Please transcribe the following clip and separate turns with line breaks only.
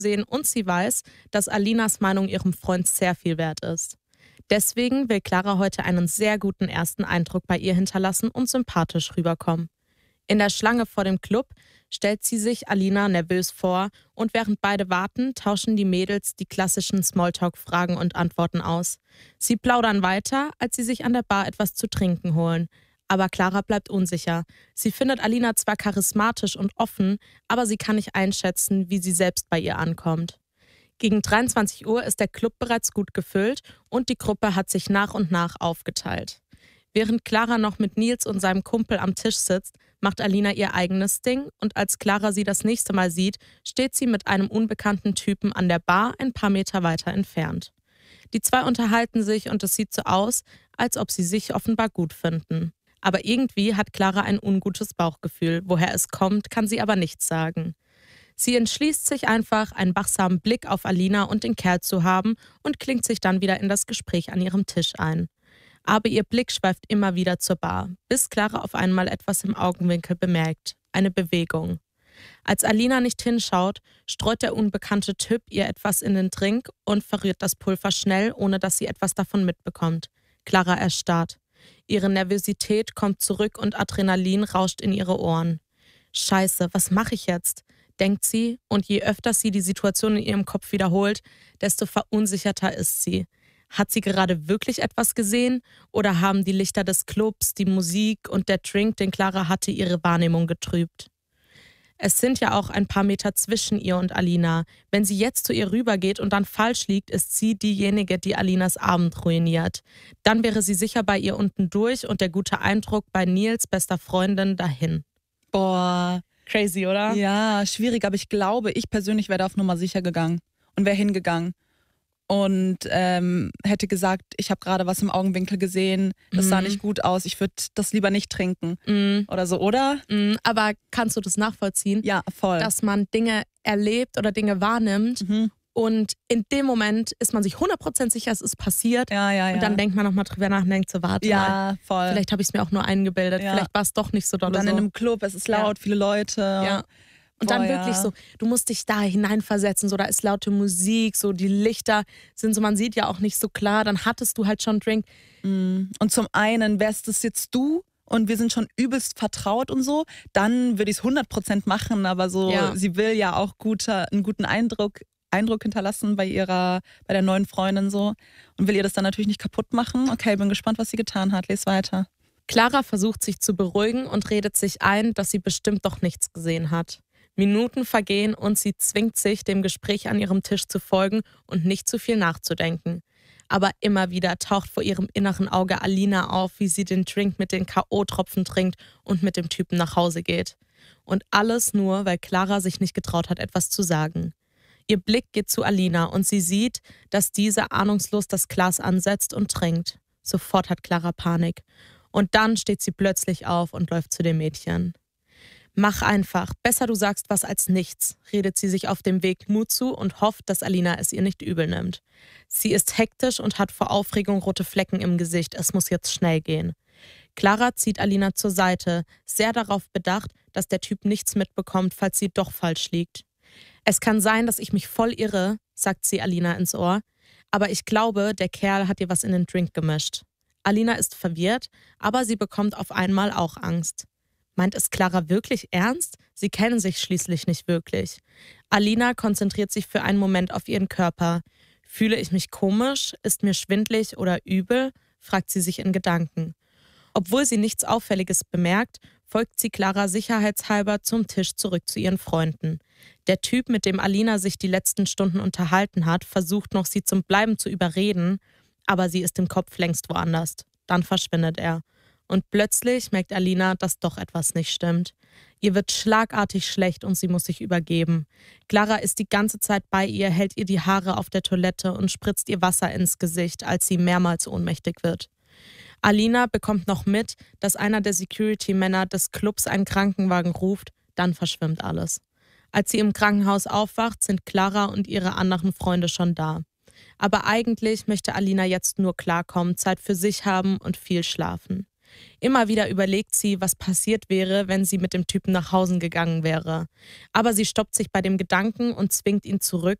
sehen und sie weiß, dass Alinas Meinung ihrem Freund sehr viel wert ist. Deswegen will Clara heute einen sehr guten ersten Eindruck bei ihr hinterlassen und sympathisch rüberkommen. In der Schlange vor dem Club stellt sie sich Alina nervös vor und während beide warten, tauschen die Mädels die klassischen Smalltalk-Fragen und Antworten aus. Sie plaudern weiter, als sie sich an der Bar etwas zu trinken holen. Aber Clara bleibt unsicher. Sie findet Alina zwar charismatisch und offen, aber sie kann nicht einschätzen, wie sie selbst bei ihr ankommt. Gegen 23 Uhr ist der Club bereits gut gefüllt und die Gruppe hat sich nach und nach aufgeteilt. Während Clara noch mit Nils und seinem Kumpel am Tisch sitzt, macht Alina ihr eigenes Ding und als Clara sie das nächste Mal sieht, steht sie mit einem unbekannten Typen an der Bar ein paar Meter weiter entfernt. Die zwei unterhalten sich und es sieht so aus, als ob sie sich offenbar gut finden. Aber irgendwie hat Clara ein ungutes Bauchgefühl. Woher es kommt, kann sie aber nicht sagen. Sie entschließt sich einfach, einen wachsamen Blick auf Alina und den Kerl zu haben und klingt sich dann wieder in das Gespräch an ihrem Tisch ein. Aber ihr Blick schweift immer wieder zur Bar, bis Clara auf einmal etwas im Augenwinkel bemerkt. Eine Bewegung. Als Alina nicht hinschaut, streut der unbekannte Typ ihr etwas in den Drink und verrührt das Pulver schnell, ohne dass sie etwas davon mitbekommt. Clara erstarrt. Ihre Nervosität kommt zurück und Adrenalin rauscht in ihre Ohren. Scheiße, was mache ich jetzt? Denkt sie, und je öfter sie die Situation in ihrem Kopf wiederholt, desto verunsicherter ist sie. Hat sie gerade wirklich etwas gesehen oder haben die Lichter des Clubs, die Musik und der Drink, den Clara hatte, ihre Wahrnehmung getrübt? Es sind ja auch ein paar Meter zwischen ihr und Alina. Wenn sie jetzt zu ihr rübergeht und dann falsch liegt, ist sie diejenige, die Alinas Abend ruiniert. Dann wäre sie sicher bei ihr unten durch und der gute Eindruck bei Nils bester Freundin dahin.
Boah.
Crazy, oder?
Ja, schwierig, aber ich glaube, ich persönlich wäre da auf Nummer sicher gegangen und wäre hingegangen. Und hätte gesagt, ich habe gerade was im Augenwinkel gesehen, das sah nicht gut aus, ich würde das lieber nicht trinken oder so, oder?
Aber kannst du das nachvollziehen?
Ja, voll.
Dass man Dinge erlebt oder Dinge wahrnimmt und in dem Moment ist man sich 100% sicher, es ist passiert.
Ja.
Und dann denkt man nochmal drüber nach und denkt so, warte mal,
voll.
vielleicht habe ich es mir auch nur eingebildet, vielleicht war es doch nicht so doll.
Und dann in einem Club, es ist laut, viele Leute.
Ja. Und dann wirklich so, du musst dich da hineinversetzen, so da ist laute Musik, so die Lichter sind so, man sieht ja auch nicht so klar, dann hattest du halt schon einen Drink.
Und zum einen wärst es jetzt du und wir sind schon übelst vertraut und so, dann würde ich es 100% machen, aber so, sie will ja auch einen guten Eindruck hinterlassen bei der neuen Freundin so und will ihr das dann natürlich nicht kaputt machen. Okay, bin gespannt, was sie getan hat, les weiter.
Clara versucht sich zu beruhigen und redet sich ein, dass sie bestimmt doch nichts gesehen hat. Minuten vergehen und sie zwingt sich, dem Gespräch an ihrem Tisch zu folgen und nicht zu viel nachzudenken. Aber immer wieder taucht vor ihrem inneren Auge Alina auf, wie sie den Drink mit den K.O.-Tropfen trinkt und mit dem Typen nach Hause geht. Und alles nur, weil Clara sich nicht getraut hat, etwas zu sagen. Ihr Blick geht zu Alina und sie sieht, dass diese ahnungslos das Glas ansetzt und trinkt. Sofort hat Clara Panik. Und dann steht sie plötzlich auf und läuft zu dem Mädchen. Mach einfach, besser du sagst was als nichts, redet sie sich auf dem Weg Mut zu und hofft, dass Alina es ihr nicht übel nimmt. Sie ist hektisch und hat vor Aufregung rote Flecken im Gesicht, es muss jetzt schnell gehen. Clara zieht Alina zur Seite, sehr darauf bedacht, dass der Typ nichts mitbekommt, falls sie doch falsch liegt. Es kann sein, dass ich mich voll irre, sagt sie Alina ins Ohr, aber ich glaube, der Kerl hat ihr was in den Drink gemischt. Alina ist verwirrt, aber sie bekommt auf einmal auch Angst. Meint es Clara wirklich ernst? Sie kennen sich schließlich nicht wirklich. Alina konzentriert sich für einen Moment auf ihren Körper. Fühle ich mich komisch? Ist mir schwindlig oder übel? Fragt sie sich in Gedanken. Obwohl sie nichts Auffälliges bemerkt, folgt sie Clara sicherheitshalber zum Tisch zurück zu ihren Freunden. Der Typ, mit dem Alina sich die letzten Stunden unterhalten hat, versucht noch, sie zum Bleiben zu überreden, aber sie ist im Kopf längst woanders. Dann verschwindet er. Und plötzlich merkt Alina, dass doch etwas nicht stimmt. Ihr wird schlagartig schlecht und sie muss sich übergeben. Clara ist die ganze Zeit bei ihr, hält ihr die Haare auf der Toilette und spritzt ihr Wasser ins Gesicht, als sie mehrmals ohnmächtig wird. Alina bekommt noch mit, dass einer der Security-Männer des Clubs einen Krankenwagen ruft, dann verschwimmt alles. Als sie im Krankenhaus aufwacht, sind Clara und ihre anderen Freunde schon da. Aber eigentlich möchte Alina jetzt nur klarkommen, Zeit für sich haben und viel schlafen. Immer wieder überlegt sie, was passiert wäre, wenn sie mit dem Typen nach Hause gegangen wäre. Aber sie stoppt sich bei dem Gedanken und zwingt ihn zurück,